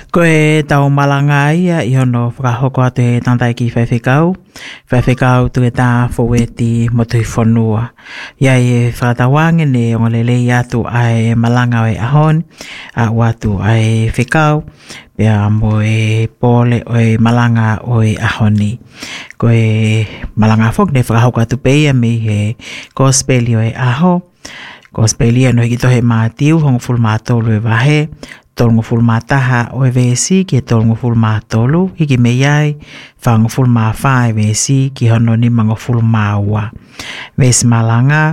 Ko e tau malanga ia I hono whakahoko atu e tantai ki whaiwhikau. Whaiwhikau tu e tā fōweti motu I whanua. Ia e whakatawange ne ngolelei atu ai malanga o e ahon. A watu ai whikau. Pea mo e pole o e malanga o e ahoni. Ko e malanga whok ne whakahoko atu peia me he kospeli o e aho. Kospeli no hiki tohe mātiu hongo fulu mātolu e wahe. Tolungo fulu mātaha o e vesi ki e tolungo fulu mātolu. Hiki me iai whango fulu māwha e vesi ki hono ni mango fulu māua. Vesi malanga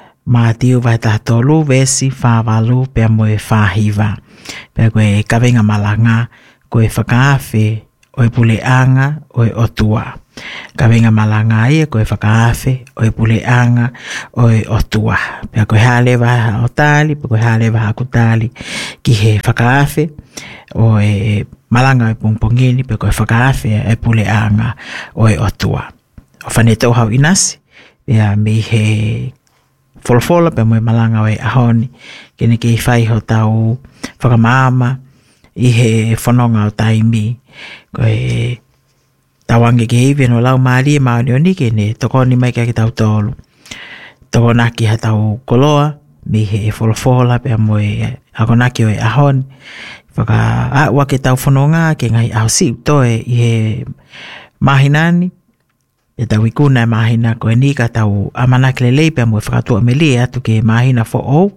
mātiu vai taha tolu vesi whāwalu pia mo e whāhiwa. Pea koe kawenga malanga koe whakaafe o e puleanga o e otua. Kawenga malanga ia koe whakaafe o e puleanga o e otua. Pea koe hale waha o tali, pea koe hale waha ku tali ki he whakaafe o e malanga o e pungpongini, pea koe whakaafe o e puleanga o e otua. O whanetou hau inasi, pea mi he wholofola pea mo e malanga o e ahoni, kene ki whai ho tau whakamaama I he whanonga o taimi, koe tawange ke hiwi no lau maari e maoni o nike ne tokoni mai kia ki tau tolu. Tokonaki ha tau koloa, mi he wholofola pea mo e akonaki o e ahoni. Whaka awa ke tau whanonga ke ngai au si utoe I he mahinani. E tau ikuna e mahina koe nika tau amanaki lelei pea mo e whakatua me lia atu ke mahina fo ou.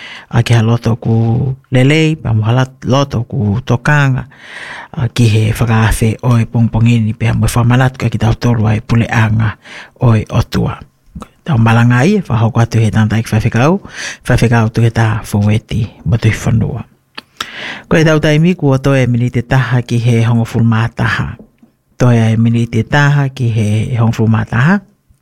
A ke ha loto ku lelei, pea mo ha loto ku tokanga. Ki he whakaafe o e pongpongini pea mo e whamanatu ka ki tau tolu ai puleanga o e otua. Tau malanga ia, whahoko atu he tantai ki whawhikau. Whawhikau tu he tā fōweti motu I whanua. Koe tau taimi kua toe mini te taha ki he hongofulu mātaha. Toi ai mini te taha ki he hongfulu mātaha.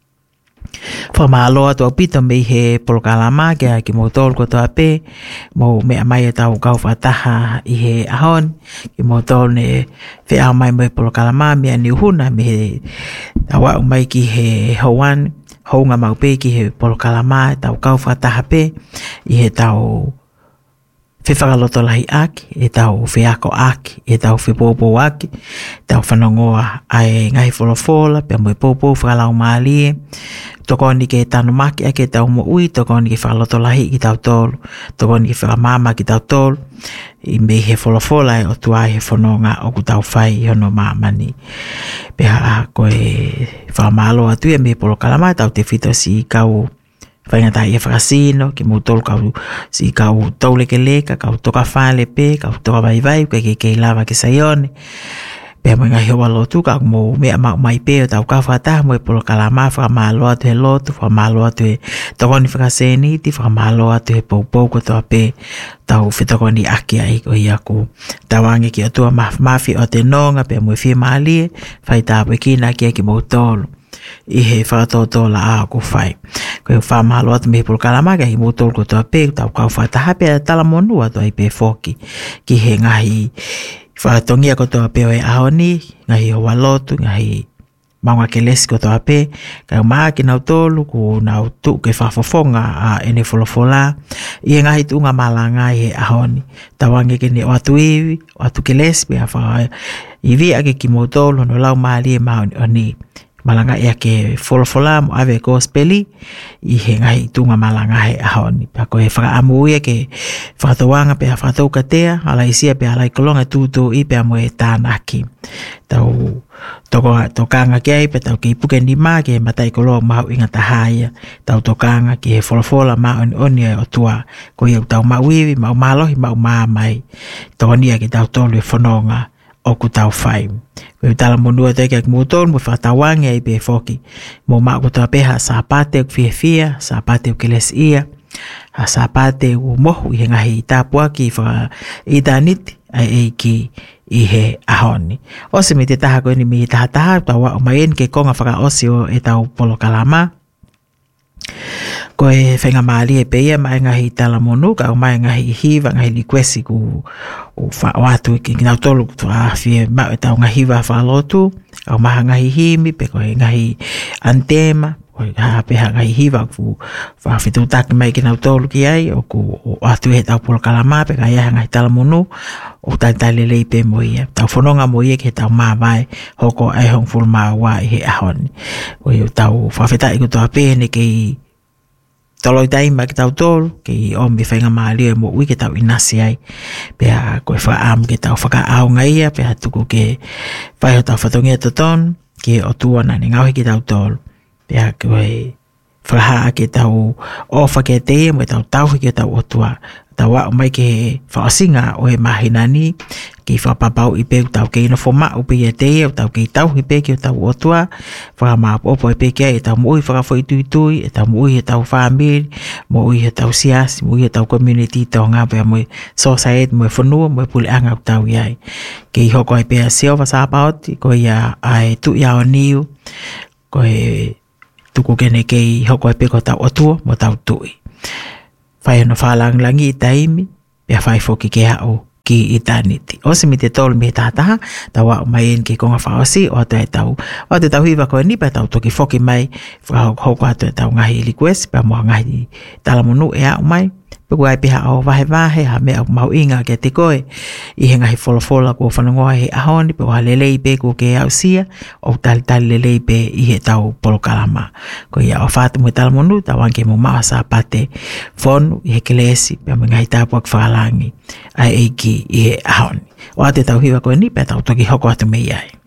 Whamaloa tua pito mei he polokalama kia ki mo tolu ko toa pe. Mo mea mai e tau kau whataha I he ahon. Ki mo tolu ne whea mai mo he polokalama mea ni uhuna me he tawa mai ki he hoan. Hounga mau pe ki he polokalama tau kau whataha pe. I he tau whewhakaloto lahi aki, e tau wheako aki, e tau whepopo aki, tau whanongoa ai ngahi wholofola, pia mo e popo whakalau maalie, tokoni ke tanu maki ake tau mo ui, tokoni ke whakaloto lahi ki tau tolu, tokoni ke whakamama ki tau tolu, I me he wholofola e o tuai he whanonga o ku tau whai hono mamani. Pia koe whakamalo atu e me polo kalama, tau te whito si kau whaingata I e whakasino, ki mo tolu kau si kau tauleke leka, kau toka whale pe, kau toka vai, kei lava ke saione. Pea mo ngai hoa lotu, kau mo mea mai pe o tau kau whakataha mo e polo kalama, whakamalo atu he lotu, whakamalo atu he tokoni whakaseniti, whakamalo atu he poupou ko toa pe, tau whetokoni aki ai ko iaku. Tawange ki atua mafi o te nonga, pea mo e whia maalie, whai tāpu e kina ki aki mo tolu. I he whakatotola a ko whai. Koe whamalo atu mehe polo kalama hi mo tolu ko toa pe, tau kau whataha pea tala monua toa I pe whoki. Ki he ngahi whakatongia ko toa pe o e ahoni, ngahi hoa lotu, ngahi maunga ke lesi ko toa pe, kai maa ki nau tolu, ku nau tu ke whafofonga a ene wholofola, I e ngahi tunga malanga I he ahoni. Tawange ke ne o atu iwi, o atu ke lesi, pia whaka iwi ake ki mo tolu, no lau maali e mauni o ni. Malanga ia ke wholofola mo ave gospeli I he ngahi tunga malanga he ahoni. Pea koe whakaamuia ke whakatawanga pea whakataukatea, ala isia pea alai kolonga tūtū I pea mo e tānaki. Tau tokanga kia I pea tau ke ipuke ni maa ke matai kolonga mahu inga tahaya. Tau tokanga ke he wholofola maa oni o tua. Koe iau tau mauiwi, mau malohi, mau maa mai. Tokonia ke tau tolu e whanonga o ku tau whai. Koe tala monua te kia ki mūtonu, mo whakatawangi ai pe whoki. Mo maa kutoa peha sāpate u whiawhia, sāpate u keles ia, sāpate u mohu I he ngahi I tāpuaki I tāniti ai eiki I he ahoni. Ose me te taha koe ni mi taha, tawa o mai en ke konga whaka osi o e tau polo kalama. Koe whenga maali e peia mai ngahi tala monu, ka o mai ngahi hiva, ngahi likwesi ku watu ki nau tolu ku awhie mau e tau ngahiwa whalotu, ka o maha ngahi himi, pe koe ngahi antema, ha pe ha ngai hiva fu fa fitu tak mai ki na tolu ki ai o ku atu he tau polo kalama pe ngai ha ngai tala monu o tai le pe mo ia tau fononga mo ia ke tau ma vai hoko ai hong ful ma wa he ahon o tau fa feta i ku to pe ne ke toloi tai ma ki tau tolu ke o mi whainga maali mo ui ke tau inasi ai pe a koe wha am ke tau whaka au ngai ia pe a tuku ke whai ho tau whatongia taton ke o tuana ni ngauhi ki tau tolu pe a koe whaha ke tau ofa ke te mo tau tauhi ke tau otua tau wa mai ke whaasinga o he mahinani ki whapapau i pe tau ke ina whoma upe i te o tau ke tau i pe ke tau otua whakamaapu opo i pe ke e tau mui whakafo i tui e tau mui e tau whamiri mo ui he tau siasi mo ui he tau community tau ngā pe mo society mo whanua mo puli anga u tau iai ke i hoko i pe a seo wasapaoti ko ia ai tu ia o niu ko e tuku kene ke i hoko i pe ko tau otua mo tau tui whai no whalangi i taimi pia whai foki ke hao ki eternity. O se mi te tolu me tātaha, tau au mai en ke konga whaosi, o te tau hiwa koe nipa tau toki foki mai, whakahoko atu e tau ngahi request, pia mua ngahi talamunu e au mai, Puku ai piha au wahe ha mea mau inga ke te koe i he ngahi wholofola ko whanongoa he ahoni pe wa lelei pe ko ke au sia o tali lelei pe i he tau polokalama ko ia o whātu mui tala monu ta wanke mo maa sa pate whonu i he kelesi pe mo ngahi tāpuak whaalangi ai eiki i he ahoni o ate tau hiwa koe ni pe tau toki hoko atu mei ai.